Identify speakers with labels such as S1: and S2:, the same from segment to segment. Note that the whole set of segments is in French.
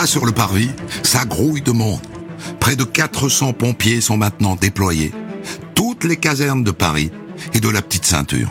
S1: Là, sur le parvis, ça grouille de monde. Près de 400 pompiers sont maintenant déployés. Toutes les casernes de Paris et de la Petite Ceinture.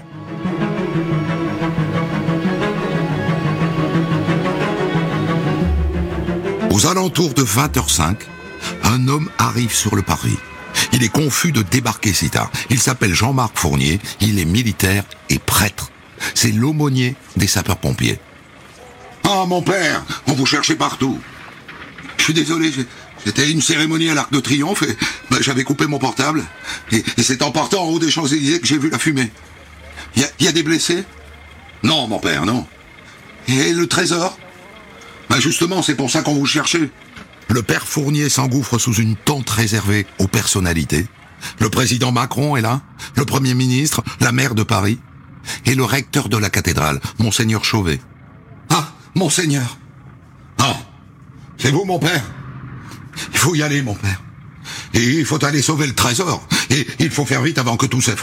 S1: Aux alentours de 20h05, un homme arrive sur le parvis. Il est confus de débarquer si tard. Il s'appelle Jean-Marc Fournier, il est militaire et prêtre. C'est l'aumônier des sapeurs-pompiers. « Ah, mon père, on vous cherchait partout. Je suis désolé, c'était une cérémonie à l'Arc de Triomphe et j'avais coupé mon portable. Et c'est en partant en haut des Champs-Élysées que j'ai vu la fumée. Y a des blessés? Non, mon père, non. Et le trésor? Justement, c'est pour ça qu'on vous cherchait. » Le père Fournier s'engouffre sous une tente réservée aux personnalités. Le président Macron est là, le Premier ministre, la maire de Paris, et le recteur de la cathédrale, Monseigneur Chauvet. « Ah, Monseigneur! Ah, c'est vous, mon père? Il faut y aller, mon père. Et il faut aller sauver le trésor. Et il faut faire vite avant que tout s'effondre. »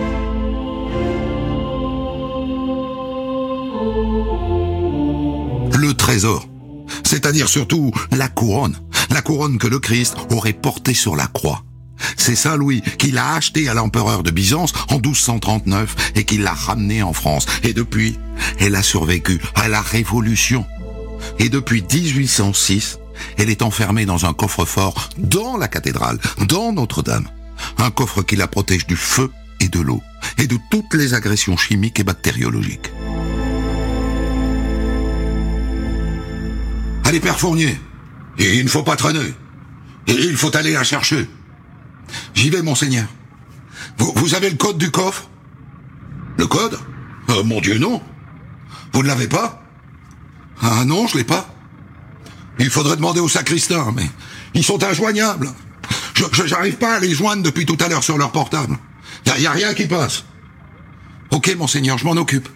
S1: Le trésor, c'est-à-dire surtout la couronne que le Christ aurait portée sur la croix. C'est Saint Louis qui l'a achetée à l'empereur de Byzance en 1239 et qui l'a ramenée en France. Et depuis, elle a survécu à la Révolution. Et depuis 1806, elle est enfermée dans un coffre-fort dans la cathédrale, dans Notre-Dame. Un coffre qui la protège du feu et de l'eau, et de toutes les agressions chimiques et bactériologiques. Allez, père Fournier, il ne faut pas traîner. Et il faut aller la chercher. J'y vais, monseigneur. Vous avez le code du coffre? Le code? Mon Dieu, non. Vous ne l'avez pas? Ah non, je l'ai pas. Il faudrait demander aux sacristains, mais ils sont injoignables. J'arrive pas à les joindre depuis tout à l'heure sur leur portable. Y a rien qui passe. Ok, monseigneur, je m'en occupe.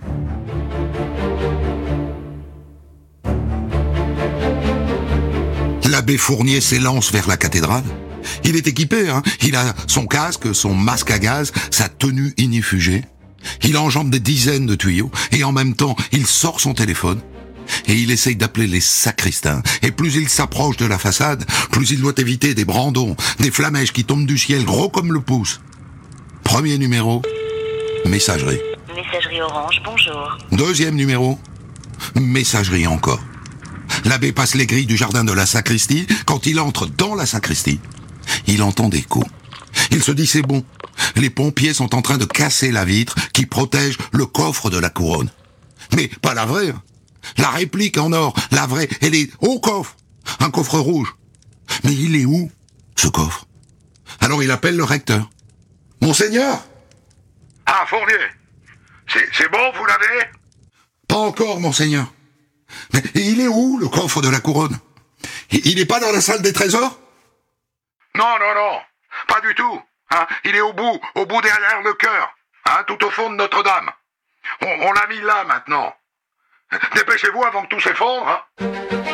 S1: L'abbé Fournier s'élance vers la cathédrale. Il est équipé, hein. Il a son casque, son masque à gaz, sa tenue inifugée. Il enjambe des dizaines de tuyaux et en même temps, il sort son téléphone et il essaye d'appeler les sacristains. Et plus il s'approche de la façade, plus il doit éviter des brandons, des flamèches qui tombent du ciel gros comme le pouce. Premier numéro, messagerie.
S2: Messagerie Orange, bonjour.
S1: Deuxième numéro, messagerie encore. L'abbé passe les grilles du jardin de la sacristie. Quand il entre dans la sacristie, il entend des coups. Il se dit c'est bon. Les pompiers sont en train de casser la vitre qui protège le coffre de la couronne. Mais pas la vraie. La réplique en or, la vraie, elle est au coffre. Un coffre rouge. Mais il est où, ce coffre? Alors il appelle le recteur. Monseigneur?
S3: Ah, Fournier. C'est bon, vous l'avez?
S1: Pas encore, monseigneur. Mais il est où, le coffre de la couronne? Il n'est pas dans la salle des trésors?
S3: Non, pas du tout. Hein, il est au bout derrière le chœur, hein, tout au fond de Notre-Dame. On l'a mis là, maintenant. Dépêchez-vous avant que tout s'effondre, hein.